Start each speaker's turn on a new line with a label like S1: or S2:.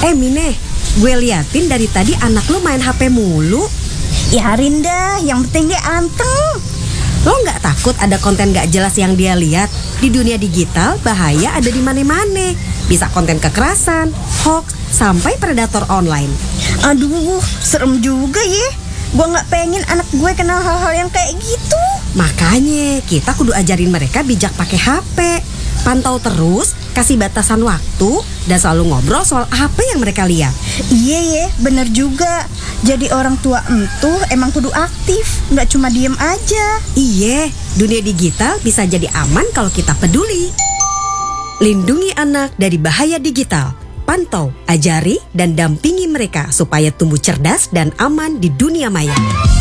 S1: Mine, gue liatin dari tadi anak lu main HP mulu.
S2: Biarin dah, yang penting dia anteng.
S1: Lo nggak takut ada konten nggak jelas yang dia lihat? Di dunia digital bahaya ada di mana-mana. Bisa konten kekerasan, hoax, sampai predator online.
S2: Aduh, serem juga ya. Gue nggak pengen anak gue kenal hal-hal yang kayak gitu.
S1: Makanya kita kudu ajarin mereka bijak pakai HP. Pantau terus, kasih batasan waktu, dan selalu ngobrol soal apa yang mereka lihat.
S2: Iya ya, bener juga. Jadi orang tua entuh emang kudu aktif, nggak cuma diem aja.
S1: Iya, dunia digital bisa jadi aman kalau kita peduli. Lindungi anak dari bahaya digital. Pantau, ajari, dan dampingi mereka supaya tumbuh cerdas dan aman di dunia maya.